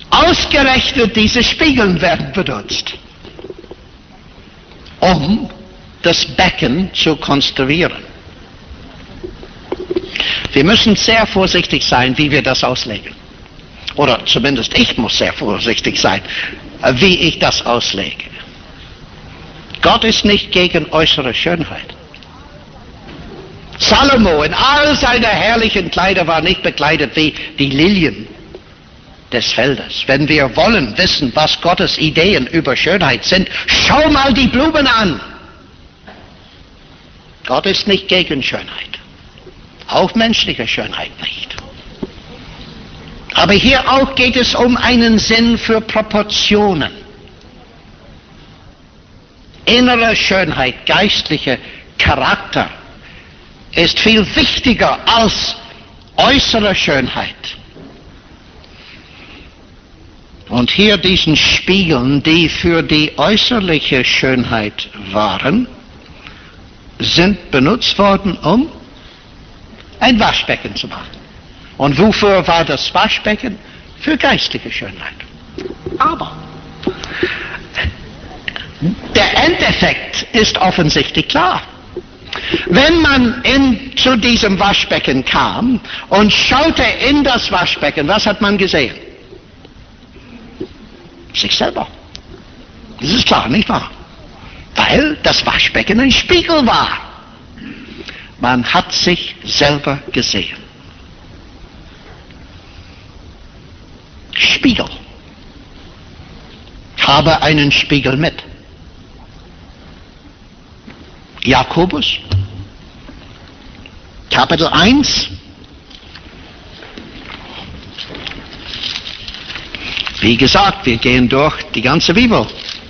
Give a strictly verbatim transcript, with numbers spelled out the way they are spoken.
Ausgerechnet diese Spiegeln werden benutzt, um das Becken zu konstruieren. Wir müssen sehr vorsichtig sein, wie wir das auslegen. Oder zumindest ich muss sehr vorsichtig sein, wie ich das auslege. Gott ist nicht gegen äußere Schönheit. Salomo in all seiner herrlichen Kleider war nicht bekleidet wie die Lilien des Feldes. Wenn wir wollen wissen, was Gottes Ideen über Schönheit sind, schau mal die Blumen an. Gott ist nicht gegen Schönheit. Auch menschliche Schönheit nicht. Aber hier auch geht es um einen Sinn für Proportionen. Innere Schönheit, geistlicher Charakter ist viel wichtiger als äußere Schönheit. Und hier diesen Spiegeln, die für die äußerliche Schönheit waren, sind benutzt worden, um ein Waschbecken zu machen. Und wofür war das Waschbecken? Für geistliche Schönheit. Aber der Endeffekt ist offensichtlich klar. Wenn man in, zu diesem Waschbecken kam und schaute in das Waschbecken, was hat man gesehen? Sich selber. Das ist klar, nicht wahr? Weil das Waschbecken ein Spiegel war. Man hat sich selber gesehen. Spiegel. Habe einen Spiegel mit. Jakobus, Kapitel eins. Wie gesagt, wir gehen durch die ganze Bibel.